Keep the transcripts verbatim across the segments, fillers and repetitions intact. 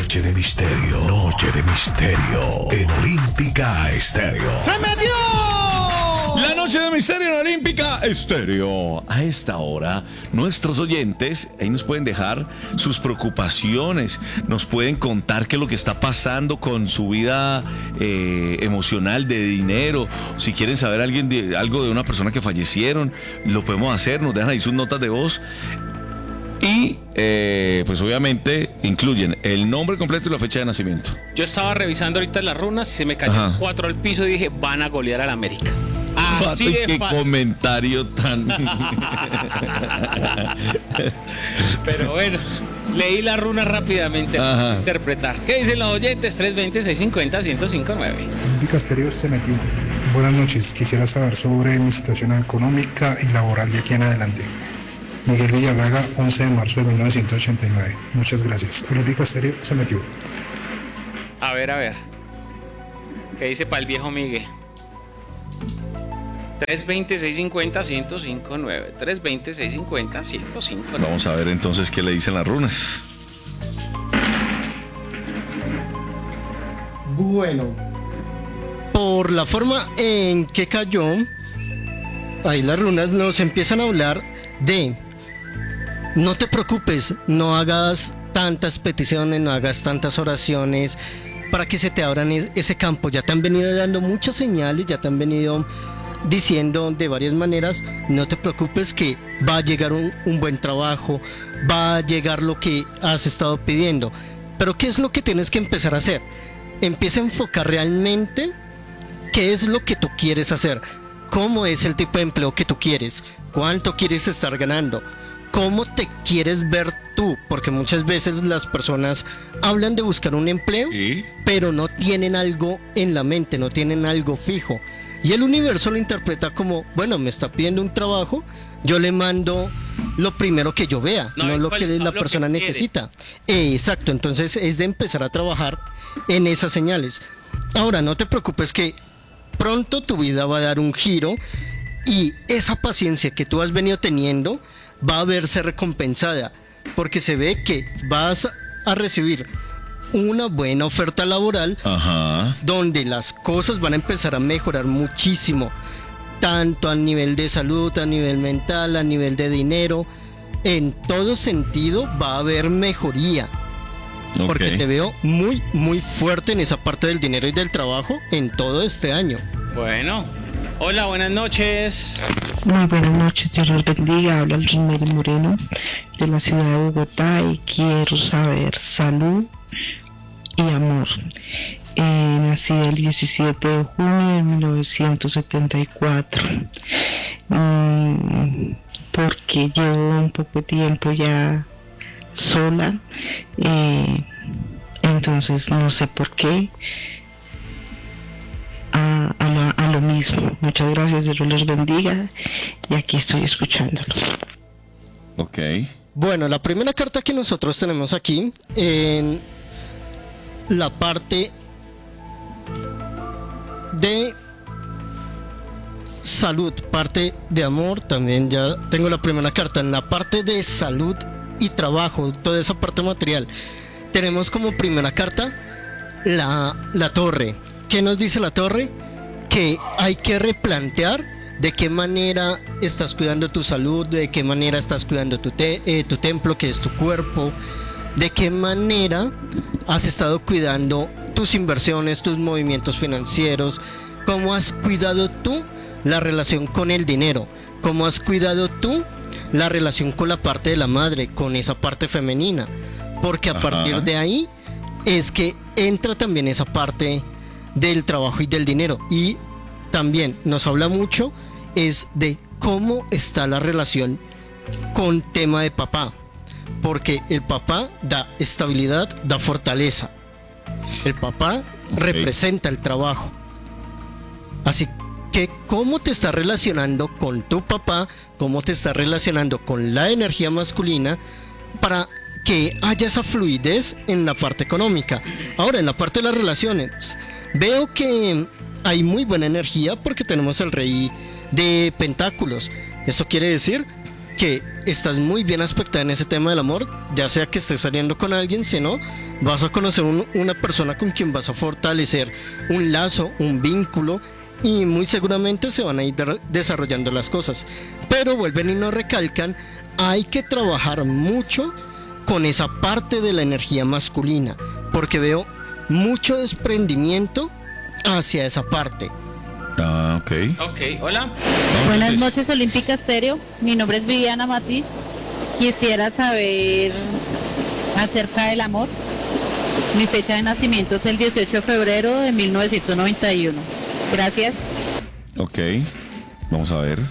Noche de misterio, noche de misterio en Olímpica Estéreo. ¡Se metió! La noche de misterio en Olímpica Estéreo. A esta hora, nuestros oyentes ahí nos pueden dejar sus preocupaciones, nos pueden contar qué es lo que está pasando con su vida eh, emocional, de dinero. Si quieren saber alguien de, algo de una persona que fallecieron, lo podemos hacer, nos dejan ahí sus notas de voz. Y eh, pues obviamente incluyen el nombre completo y la fecha de nacimiento. Yo estaba revisando ahorita las runas y se me cayeron cuatro al piso y dije, van a golear al América. Así de qué fácil. Comentario tan... Pero bueno, leí la runa rápidamente para interpretar. ¿Qué dicen los oyentes? tres veinte, seiscientos cincuenta, ciento cinco nueve. Olímpica Estéreo se metió. Buenas noches, quisiera saber sobre mi situación económica y laboral de aquí en adelante. Miguel Villarraga, once de marzo de mil novecientos ochenta y nueve. Muchas gracias. Olímpica Estéreo se metió. A ver, a ver. ¿Qué dice para el viejo Miguel? tres veinte, seiscientos cincuenta, ciento cinco nueve. tres veinte, seiscientos cincuenta, ciento cinco nueve. Vamos a ver entonces qué le dicen las runas. Bueno, por la forma en que cayó, ahí las runas nos empiezan a hablar de: no te preocupes, no hagas tantas peticiones, no hagas tantas oraciones para que se te abran ese campo. Ya te han venido dando muchas señales, ya te han venido diciendo de varias maneras, no te preocupes que va a llegar un, un buen trabajo, va a llegar lo que has estado pidiendo. Pero ¿qué es lo que tienes que empezar a hacer? Empieza a enfocar realmente qué es lo que tú quieres hacer, cómo es el tipo de empleo que tú quieres, cuánto quieres estar ganando, cómo te quieres ver tú, porque muchas veces las personas hablan de buscar un empleo, ¿sí?, pero no tienen algo en la mente, no tienen algo fijo. Y el universo lo interpreta como, bueno, me está pidiendo un trabajo, yo le mando lo primero que yo vea, no, no lo que la lo persona que necesita. Eh, exacto, entonces es de empezar a trabajar en esas señales. Ahora, no te preocupes que pronto tu vida va a dar un giro y esa paciencia que tú has venido teniendo va a verse recompensada, porque se ve que vas a recibir una buena oferta laboral. Ajá. Donde las cosas van a empezar a mejorar muchísimo, tanto a nivel de salud, a nivel mental, a nivel de dinero. En todo sentido va a haber mejoría. Okay. Porque te veo muy, muy fuerte en esa parte del dinero y del trabajo en todo este año. Bueno, hola, buenas noches. Muy buenas noches, Dios los bendiga. Habla el Rosemary Moreno de la ciudad de Bogotá y quiero saber salud y amor. Eh, nací el diecisiete de junio de mil novecientos setenta y cuatro. Mm, porque llevo un poco de tiempo ya sola, eh, entonces no sé por qué. A, a, lo, a lo mismo. Muchas gracias, Dios los bendiga y aquí estoy escuchándolo. Ok. Bueno, la primera carta que nosotros tenemos aquí en la parte de salud, parte de amor, también ya tengo la primera carta. En la parte de salud y trabajo, toda esa parte material, tenemos como primera carta la, la torre. ¿Qué nos dice la torre? Que hay que replantear de qué manera estás cuidando tu salud, de qué manera estás cuidando tu, te, eh, tu templo, que es tu cuerpo, de qué manera has estado cuidando tus inversiones, tus movimientos financieros, cómo has cuidado tú la relación con el dinero, cómo has cuidado tú la relación con la parte de la madre, con esa parte femenina, porque a Ajá. partir de ahí es que entra también esa parte del trabajo y del dinero. Y también nos habla mucho es de cómo está la relación con tema de papá, porque el papá da estabilidad, da fortaleza. El papá okay. representa el trabajo. Así que cómo te estás relacionando con tu papá, cómo te estás relacionando con la energía masculina para que haya esa fluidez en la parte económica. Ahora, en la parte de las relaciones, veo que hay muy buena energía porque tenemos el rey de pentáculos. Esto quiere decir que estás muy bien aspectada en ese tema del amor, ya sea que estés saliendo con alguien, si no, vas a conocer un, una persona con quien vas a fortalecer un lazo, un vínculo, y muy seguramente se van a ir de- desarrollando las cosas. Pero vuelven y nos recalcan, hay que trabajar mucho con esa parte de la energía masculina, porque veo mucho desprendimiento hacia esa parte. Ah, ok. Ok, hola. Buenas Pues, noches, Olímpica Estéreo. Mi nombre es Viviana Matiz. Quisiera saber acerca del amor. Mi fecha de nacimiento es el dieciocho de febrero de mil novecientos noventa y uno. Gracias. Ok, vamos a ver.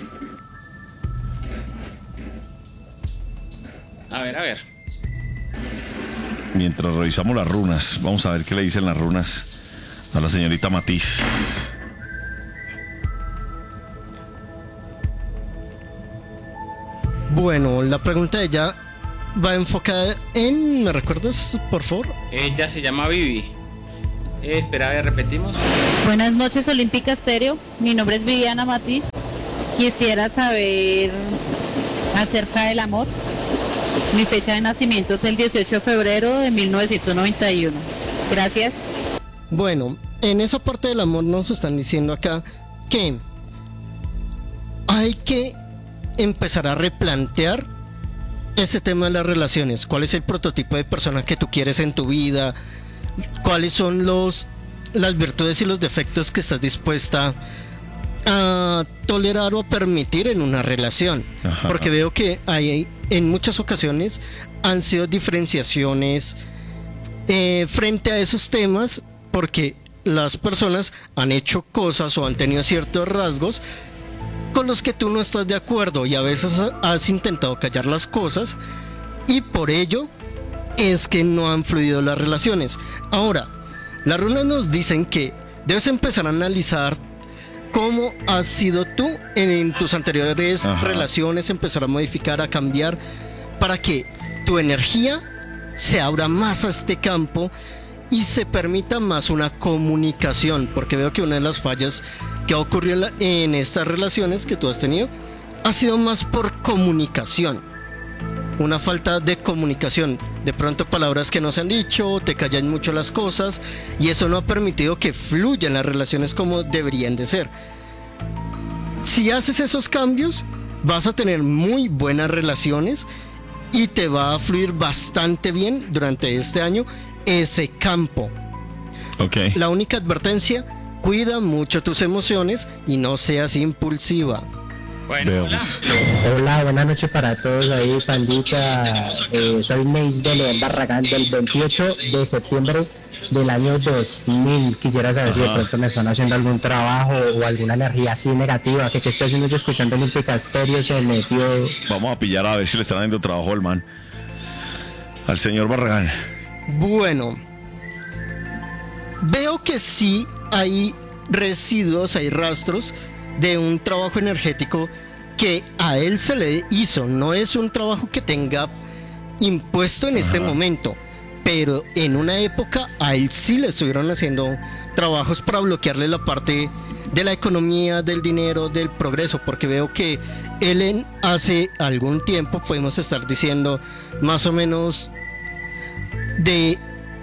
A ver, a ver. Mientras revisamos las runas, vamos a ver qué le dicen las runas a la señorita Matiz. Bueno, la pregunta de ella va enfocada en... ¿Me recuerdas, por favor? Ella se llama Vivi. Eh, espera, a ver, repetimos. Buenas noches, Olímpica Estéreo. Mi nombre es Viviana Matiz. Quisiera saber acerca del amor. Mi fecha de nacimiento es el dieciocho de febrero de mil novecientos noventa y uno. Gracias. Bueno, en esa parte del amor nos están diciendo acá que hay que empezar a replantear ese tema de las relaciones. ¿Cuál es el prototipo de persona que tú quieres en tu vida? ¿Cuáles son los las virtudes y los defectos que estás dispuesta a tolerar o a permitir en una relación? Ajá. Porque veo que hay en muchas ocasiones han sido diferenciaciones eh, frente a esos temas, porque las personas han hecho cosas o han tenido ciertos rasgos con los que tú no estás de acuerdo, y a veces has intentado callar las cosas, y por ello es que no han fluido las relaciones. Ahora, las runas nos dicen que debes empezar a analizar cómo has sido tú en tus anteriores Ajá. relaciones, empezar a modificar, a cambiar, para que tu energía se abra más a este campo y se permita más una comunicación, porque veo que una de las fallas que ha ocurrido en, la- en estas relaciones que tú has tenido ha sido más por comunicación, una falta de comunicación, de pronto palabras que no se han dicho, te callan mucho las cosas, y eso no ha permitido que fluyan las relaciones como deberían de ser. Si haces esos cambios, vas a tener muy buenas relaciones y te va a fluir bastante bien durante este año ese campo. Ok. La única advertencia, cuida mucho tus emociones y no seas impulsiva. Bueno, Veo, hola. pues. Hola, buenas noches para todos ahí, pandita. Eh, soy Neis de León Barragán del veintiocho de septiembre del año dos mil. Quisiera saber si de Ajá. pronto me están haciendo algún trabajo o alguna energía así negativa, que, que estoy haciendo yo escuchando Olímpica Estéreo, se metió. Vamos a pillar a ver si le están dando trabajo al man. Al señor Barragán. Bueno, veo que sí hay residuos, hay rastros de un trabajo energético que a él se le hizo. No es un trabajo que tenga impuesto en este Ajá. momento, pero en una época a él sí le estuvieron haciendo trabajos para bloquearle la parte de la economía, del dinero, del progreso, porque veo que él en hace algún tiempo, podemos estar diciendo más o menos de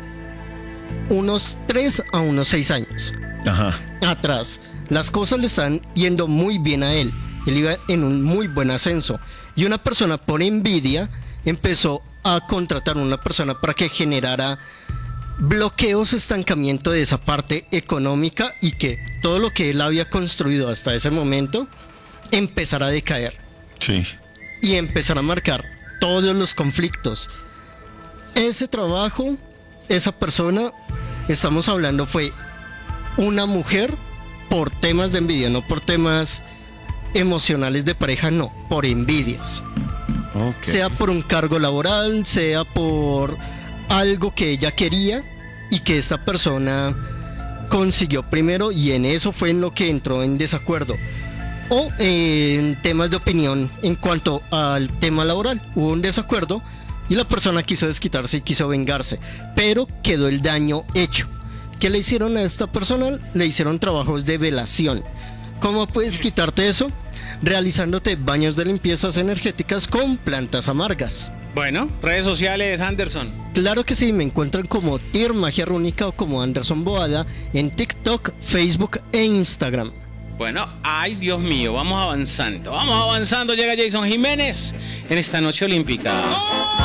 unos tres a unos seis años Ajá. atrás, las cosas le están yendo muy bien a él. Él iba en un muy buen ascenso, y una persona por envidia empezó a contratar a una persona para que generara bloqueos, estancamiento de esa parte económica, y que todo lo que él había construido hasta ese momento empezara a decaer Sí. y empezar a marcar todos los conflictos. Ese trabajo, esa persona, estamos hablando, fue una mujer por temas de envidia, no por temas emocionales de pareja, no, por envidias. Ok. Sea por un cargo laboral, sea por algo que ella quería y que esta persona consiguió primero, y en eso fue en lo que entró en desacuerdo. O en temas de opinión en cuanto al tema laboral, hubo un desacuerdo y la persona quiso desquitarse y quiso vengarse, pero quedó el daño hecho. ¿Qué le hicieron a esta persona? Le hicieron trabajos de velación. ¿Cómo puedes quitarte eso? realizándote baños de limpiezas energéticas con plantas amargas. Bueno, redes sociales, Anderson. Claro que sí, me encuentran como Tier Magia Rúnica o como Anderson Boada en TikTok, Facebook e Instagram. Bueno, ay Dios mío, vamos avanzando, vamos avanzando, llega Jason Jiménez en esta noche olímpica.